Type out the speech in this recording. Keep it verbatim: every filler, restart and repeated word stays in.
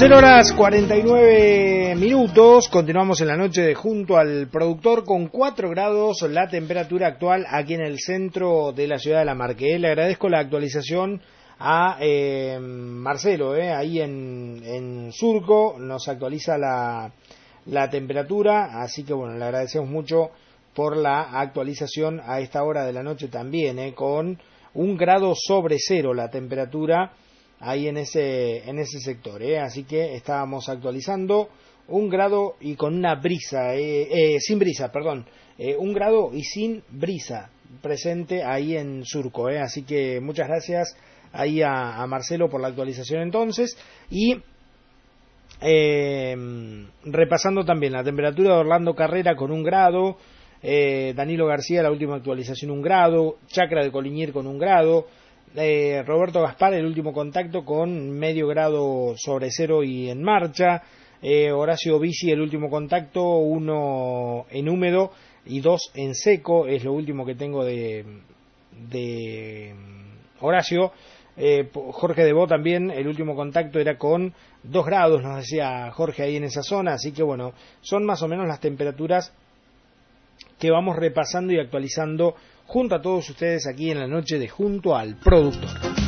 cero horas cuarenta y nueve minutos, continuamos en la noche de Junto al Productor con cuatro grados la temperatura actual aquí en el centro de la ciudad de La Marque. Le agradezco la actualización a eh, Marcelo, eh, ahí en, en Surco, nos actualiza la, la temperatura, así que bueno, le agradecemos mucho por la actualización a esta hora de la noche también, eh, con un grado sobre cero la temperatura ahí en ese en ese sector, ¿eh? Así que estábamos actualizando un grado y con una brisa, eh, eh, sin brisa, perdón, eh, un grado y sin brisa presente ahí en Surco, ¿eh? Así que muchas gracias ahí a, a Marcelo por la actualización entonces. Y eh, repasando también la temperatura de Orlando Carrera con un grado, eh, Danilo García la última actualización un grado, Chacra de Coliñir con un grado, Eh, Roberto Gaspar el último contacto con medio grado sobre cero y en marcha, eh, Horacio Bici el último contacto uno en húmedo y dos en seco, es lo último que tengo de, de Horacio. eh, Jorge Debó también el último contacto era con dos grados, nos decía Jorge ahí en esa zona, así que bueno, son más o menos las temperaturas que vamos repasando y actualizando junto a todos ustedes aquí en la noche de Junto al Productor.